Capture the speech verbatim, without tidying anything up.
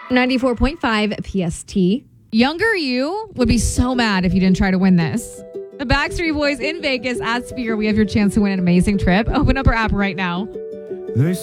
ninety-four point five P S T. Younger you would be so mad if you didn't try to win this. The Backstreet Boys in Vegas at Sphere. We have your chance to win an amazing trip. Open up our app right now. They